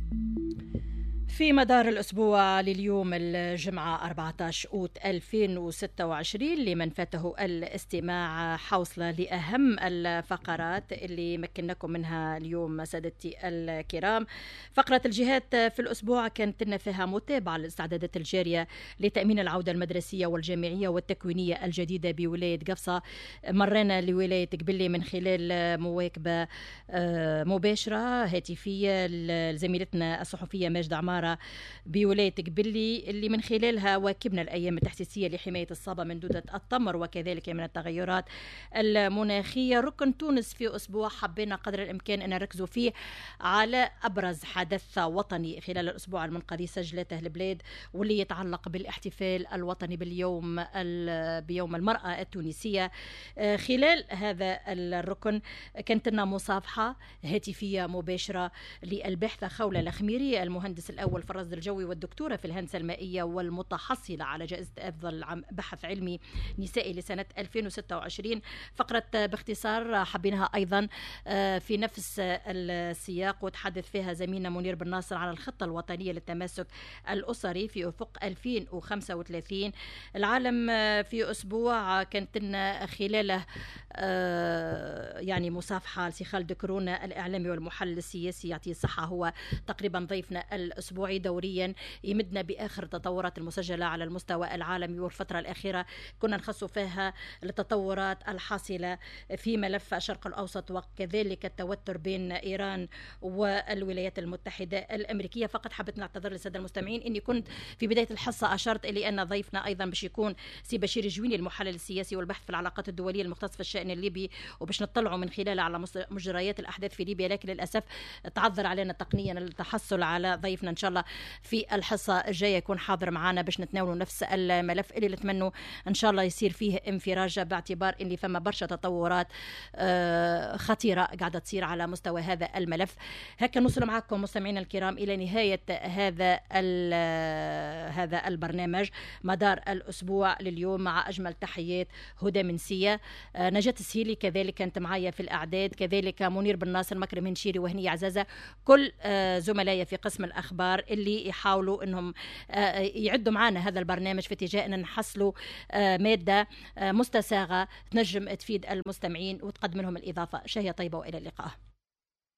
في مدار الأسبوع لليوم الجمعة 14 أوت 2026 لمن فاته الاستماع حوصلة لأهم الفقرات اللي مكنكم منها اليوم سادتي الكرام. فقرة الجهات في الأسبوع كانت لنا فيها متابعة للاستعدادات الجارية لتأمين العودة المدرسية والجامعية والتكوينية الجديدة بولاية قفصة. مرينا لولاية قبلي من خلال مواكبة مباشرة هاتفية لزميلتنا الصحفية ماجدة عمارة بولاية قبلي اللي من خلالها واكبنا الأيام التحسيسية لحماية الصبا من دودة التمر وكذلك من التغيرات المناخية. ركن تونس في أسبوع حبينا قدر الإمكان أن نركزوا فيه على أبرز حدث وطني خلال الأسبوع المنقضي سجلته البلاد واللي يتعلق بالاحتفال الوطني بيوم المرأة التونسية. خلال هذا الركن كانت لنا مصافحة هاتفية مباشرة للباحثة خولة الخميري المهندس الأول في الرصد الجوي والدكتورة في الهندسة المائية والمتحصلة على جائزة أفضل بحث علمي نسائي لسنة 2026. فقرة باختصار حبيناها أيضا في نفس السياق وتحدث فيها زميلنا منير بن ناصر على الخطة الوطنية للتماسك الأسري في أفق 2035. العالم في أسبوع كانت لنا خلاله يعني مصافحة لخالد كورونا الإعلامي والمحلل السياسي يعطيه الصحة، هو تقريبا ضيفنا الأسبوعي دوريا يمدنا بآخر التطورات المسجلة على المستوى العالمي. والفترة الأخيرة كنا نخص فيها التطورات الحاصلة في ملف الشرق الأوسط وكذلك التوتر بين إيران والولايات المتحدة الأمريكية. فقط حبيت نعتذر للسادة المستمعين إني كنت في بداية الحصة أشرت إلي أن ضيفنا أيضا باش يكون سي بشير الجويني المحلل السياسي والبحث في العلاقات الدولية المختص في الشأن الليبي وباش نطلعوا من خلاله على مجريات الأحداث في ليبيا، لكن للأسف تعذر علينا تقنيا التحصل على ضيفنا. إن شاء الله في الحصة الجاية يكون حاضر معنا باش نتناولوا نفس الملف اللي نتمنوا إن شاء الله يصير فيه انفراجة باعتبار اللي فما برشا تطورات خطيرة قاعدة تصير على مستوى هذا الملف. هكا نوصل معكم مستمعينا الكرام إلى نهاية هذا البرنامج مدار الأسبوع لليوم مع أجمل تحيات هدى منسية، نجاة السهيلي كذلك كانت معايا في الأعداد، كذلك منير بن ناصر، مكرم هنشيري، وهنية عزازة، كل زملائي في قسم الأخبار اللي يحاولوا أنهم يعدوا معنا هذا البرنامج في اتجاه أن نحصلوا مادة مستساغة تنجم تفيد المستمعين وتقدم لهم الإضافة. شهية طيبة وإلى اللقاء.